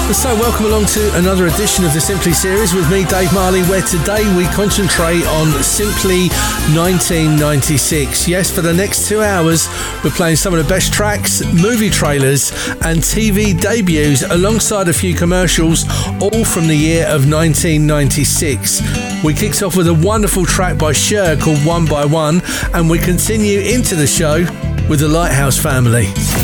So welcome along to another edition of the Simply series with me, Dave Marley, where today we concentrate on Simply 1996. Yes, for the next 2 hours we're playing some of the best tracks, movie trailers and TV debuts alongside a few commercials, all from the year of 1996. We kicked off with a wonderful track by Cher called One by One, and we continue into the show with the Lighthouse Family.